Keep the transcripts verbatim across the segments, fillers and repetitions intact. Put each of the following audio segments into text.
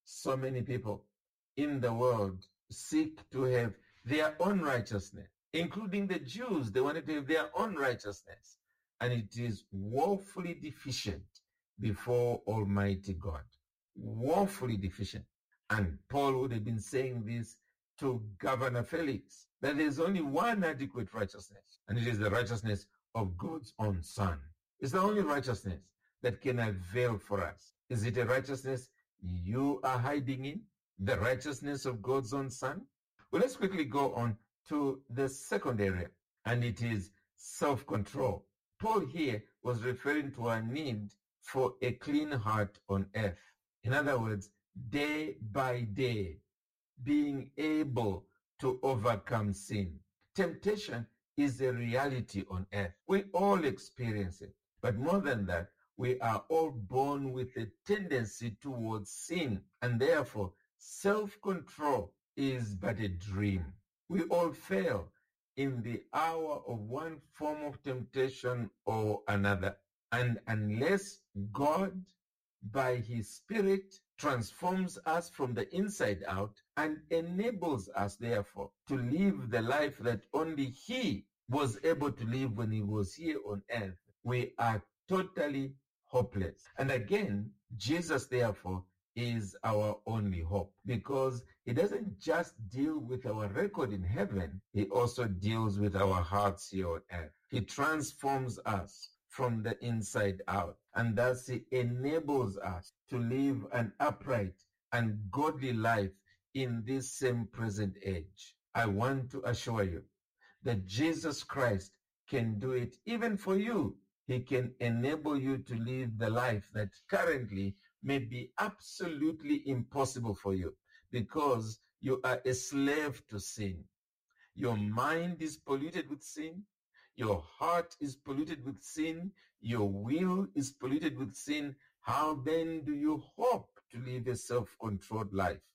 so many people in the world seek to have their own righteousness, including the Jews. They wanted to have their own righteousness, and it is woefully deficient before Almighty God. Woefully deficient. And Paul would have been saying this to Governor Felix, that there's only one adequate righteousness, and it is the righteousness of God's own Son. It's the only righteousness that can avail for us. Is it a righteousness you are hiding in? The righteousness of God's own Son? Well, let's quickly go on to the second area, and it is self-control. Paul here was referring to our need for a clean heart on earth. In other words, day by day, being able to overcome sin. Temptation is a reality on earth. We all experience it. But more than that, we are all born with a tendency towards sin, and therefore self-control is but a dream. We all fail in the hour of one form of temptation or another. And unless God, by his Spirit, transforms us from the inside out and enables us, therefore, to live the life that only he was able to live when he was here on earth, we are totally hopeless. And again, Jesus, therefore, is our only hope, because he doesn't just deal with our record in heaven, he also deals with our hearts here on earth. He transforms us from the inside out, and thus he enables us to live an upright and godly life in this same present age. I want to assure you that Jesus Christ can do it even for you. He can enable you to live the life that currently may be absolutely impossible for you, because you are a slave to sin. Your mind is polluted with sin. Your heart is polluted with sin. Your will is polluted with sin. How then do you hope to live a self-controlled life?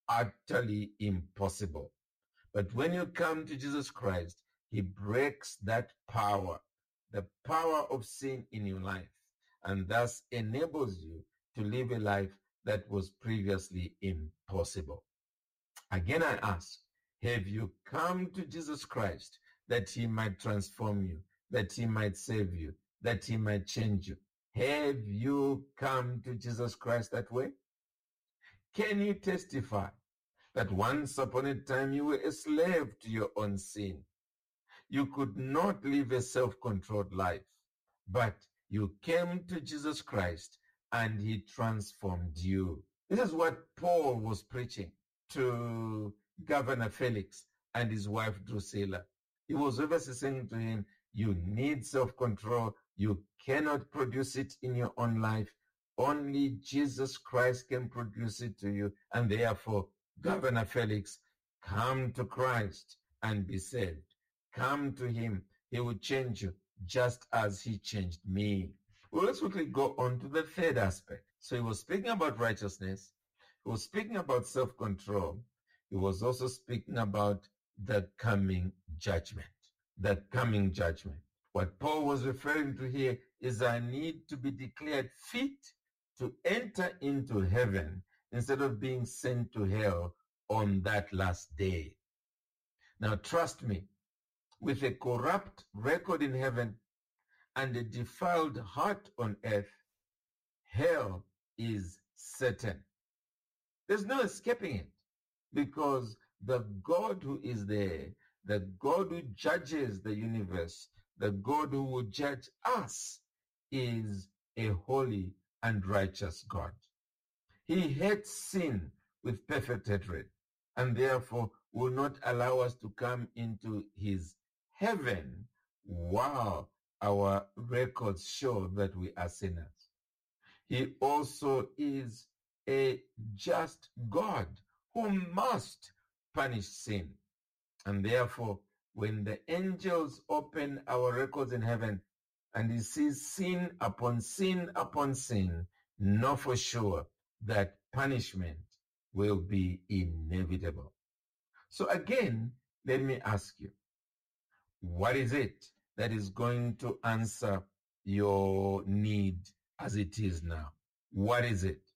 Utterly impossible. But when you come to Jesus Christ, he breaks that power, the power of sin in your life, and thus enables you to live a life that was previously impossible. Again, I ask, have you come to Jesus Christ that he might transform you, that he might save you, that he might change you? Have you come to Jesus Christ that way? Can you testify that once upon a time you were a slave to your own sin? You could not live a self-controlled life, but you came to Jesus Christ and he transformed you. This is what Paul was preaching to Governor Felix and his wife Drusilla. He was obviously saying to him, you need self-control. You cannot produce it in your own life. Only Jesus Christ can produce it to you. And therefore, Governor Felix, come to Christ and be saved. Come to him. He will change you just as he changed me. Well, let's quickly go on to the third aspect. So he was speaking about righteousness. He was speaking about self-control. He was also speaking about the coming judgment. The coming judgment. What Paul was referring to here is our need to be declared fit to enter into heaven instead of being sent to hell on that last day. Now, trust me, with a corrupt record in heaven and a defiled heart on earth, hell is certain. There's no escaping it, because the God who is there, the God who judges the universe, the God who will judge us, is a holy and righteous God. He hates sin with perfect hatred, and therefore will not allow us to come into his heaven while our records show that we are sinners. He also is a just God who must punish sin. And therefore, when the angels open our records in heaven and he sees sin upon sin upon sin, know for sure that punishment will be inevitable. So again, let me ask you, what is it that is going to answer your need as it is now? What is it?